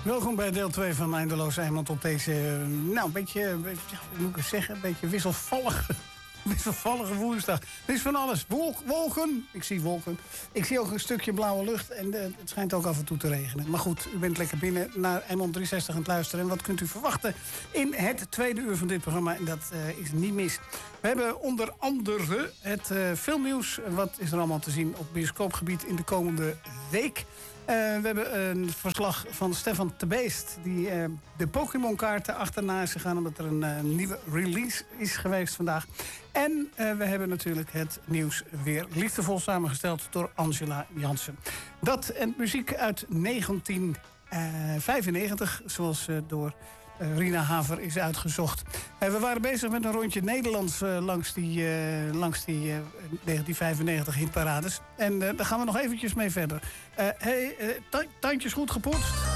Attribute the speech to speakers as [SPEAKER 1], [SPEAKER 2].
[SPEAKER 1] Welkom bij deel 2 van Eindeloos Eimond op deze, nou, een beetje, hoe moet ik zeggen, een beetje wisselvallige woensdag. Er is van alles. Wolken. Ik zie wolken. Ik zie ook een stukje blauwe lucht en het schijnt ook af en toe te regenen. Maar goed, u bent lekker binnen naar Eimond 360 aan het luisteren. En wat kunt u verwachten in het tweede uur van dit programma? En dat is niet mis. We hebben onder andere het filmnieuws. Wat is er allemaal te zien op bioscoopgebied in de komende week? We hebben een verslag van Stefan de Beest, die de Pokémon-kaarten achterna is gegaan omdat er een nieuwe release is geweest vandaag. En we hebben natuurlijk het nieuws weer liefdevol samengesteld door Angela Jansen. Dat en muziek uit 1995, zoals door Rina Haver is uitgezocht. We waren bezig met een rondje Nederlands langs die 1995 hitparades. En daar gaan we nog eventjes mee verder. Tandjes goed gepoetst?